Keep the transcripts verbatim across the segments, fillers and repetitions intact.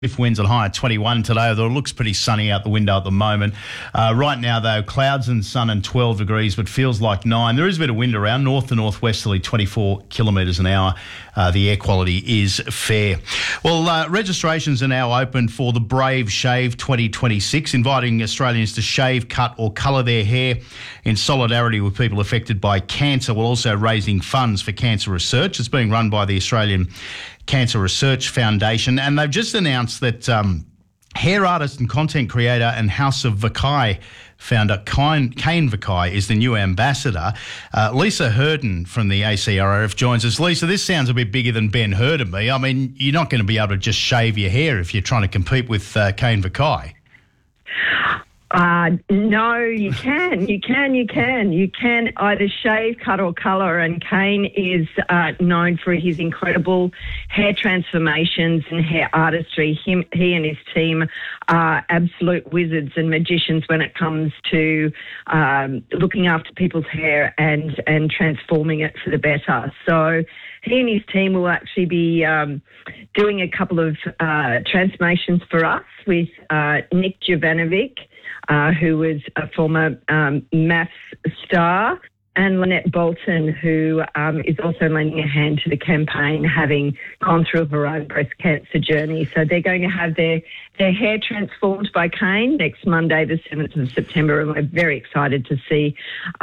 If winds at high at twenty-one today, although it looks pretty sunny out the window at the moment. Uh, right now, though, clouds and sun and twelve degrees, but feels like nine. There is a bit of wind around, north to northwesterly, twenty-four kilometres an hour. Uh, the air quality is fair. Well, uh, registrations are now open for the Brave Shave twenty twenty-six, inviting Australians to shave, cut or colour their hair in solidarity with people affected by cancer, while also raising funds for cancer research. It's being run by the Australian Cancer Research Foundation, and they've just announced that um, hair artist and content creator and House of Vakai founder Kane, Kane Vakai is the new ambassador. Uh, Lisa Hurden from the A C R F joins us. Lisa, this sounds a bit bigger than Ben Hur to me. I mean, you're not going to be able to just shave your hair if you're trying to compete with uh, Kane Vakai. Uh, no, you can, you can, you can. You can either shave, cut or colour, and Kane is uh, known for his incredible hair transformations and hair artistry. Him, he and his team are absolute wizards and magicians when it comes to um, looking after people's hair and, and transforming it for the better. So he and his team will actually be um, doing a couple of uh, transformations for us with uh, Nick Jovanovic, Uh, who was a former um, maths star, and Lynette Bolton, who um, is also lending a hand to the campaign, having gone through her own breast cancer journey. So they're going to have their, their hair transformed by Kane next Monday, the seventh of September, and we're very excited to see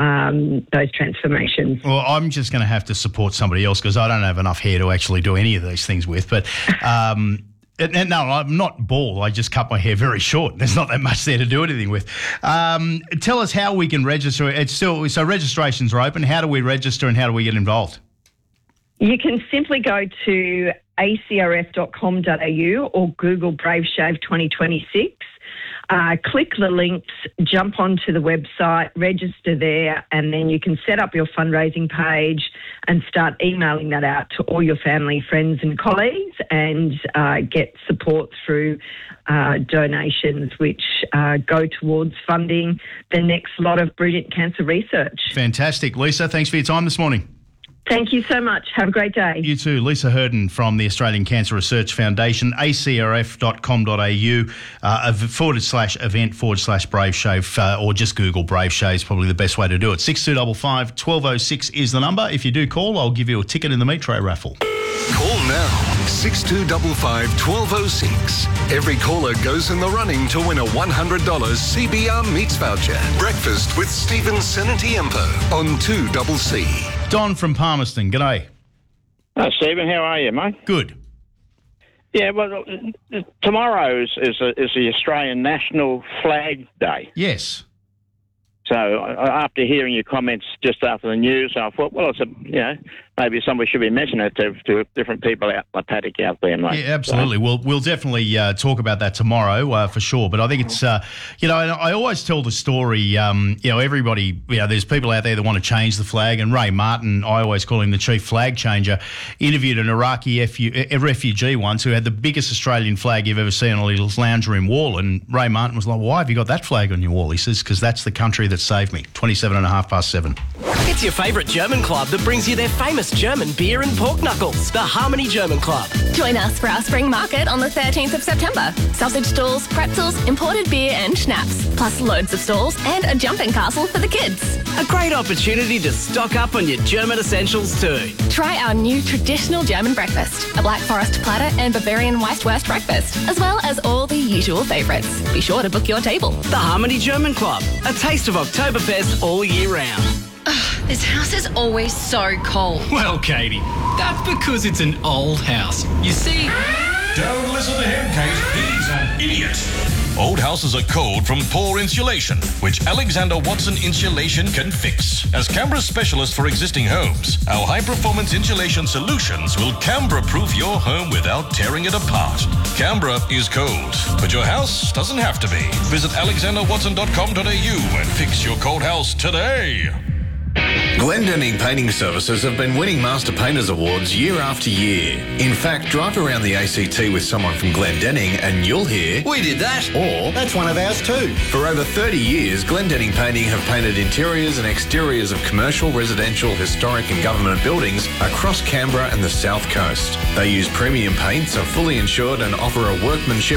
um, those transformations. Well, I'm just going to have to support somebody else because I don't have enough hair to actually do any of these things with, but... Um No, I'm not bald. I just cut my hair very short. There's not that much there to do anything with. Um, tell us how we can register. It's still so registrations are open. How do we register and how do we get involved? You can simply go to a c r f dot com dot a u or Google Brave Shave twenty twenty-six. Uh, click the links, jump onto the website, register there, and then you can set up your fundraising page and start emailing that out to all your family, friends and colleagues and uh, get support through uh, donations which uh, go towards funding the next lot of brilliant cancer research. Fantastic. Lisa, thanks for your time this morning. Thank you so much. Have a great day. You too. Lisa Hurden from the Australian Cancer Research Foundation, a c r f dot com dot a u, uh, forward slash event forward slash Brave Shave, uh, or just Google Brave Shave is probably the best way to do it. six two five five, one two zero six is the number. If you do call, I'll give you a ticket in the meat tray raffle. Call now, six two five five, one two zero six. Every caller goes in the running to win a one hundred dollars C B R Meats voucher. Breakfast with Stephen Senatiempo on two C C. Don from Palmerston, g'day. Hi, Stephen. How are you, mate? Good. Yeah, well, tomorrow is, is, a, is the Australian National Flag Day. Yes. So after hearing your comments just after the news, I thought, well, it's a, you know, maybe somebody should be mentioning it to, to different people out in the paddock out there, mate. Yeah, absolutely. So, we'll we'll definitely uh, talk about that tomorrow uh, for sure. But I think it's, uh, you know, and I always tell the story, um, you know, everybody, you know, there's people out there that want to change the flag, and Ray Martin, I always call him the chief flag changer, interviewed an Iraqi a refugee once who had the biggest Australian flag you've ever seen on his lounge room wall. And Ray Martin was like, why have you got that flag on your wall? He says, because that's the country that saved me. twenty-seven and a half past seven. It's your favourite German club that brings you their famous German beer and pork knuckles, the Harmony German Club. Join us for our spring market on the thirteenth of September. Sausage stalls, pretzels, imported beer and schnapps, plus loads of stalls and a jumping castle for the kids. A great opportunity to stock up on your German essentials too. Try our new traditional German breakfast, a Black Forest platter and Bavarian Weisswurst breakfast, as well as all the usual favourites. Be sure to book your table. The Harmony German Club, a taste of Oktoberfest all year round. Ugh, this house is always so cold. Well, Katie, that's because it's an old house. You see... Don't listen to him, Kate. He's an idiot. Old houses are cold from poor insulation, which Alexander Watson Insulation can fix. As Canberra's specialist for existing homes, our high-performance insulation solutions will Canberra-proof your home without tearing it apart. Canberra is cold, but your house doesn't have to be. Visit alexander watson dot com dot a u and fix your cold house today. Glendenning Painting Services have been winning Master Painters Awards year after year. In fact, drive around the A C T with someone from Glendenning and you'll hear, "We did that," or "That's one of ours too." For over thirty years, Glendenning Painting have painted interiors and exteriors of commercial, residential, historic and government buildings across Canberra and the South Coast. They use premium paints, are fully insured and offer a workmanship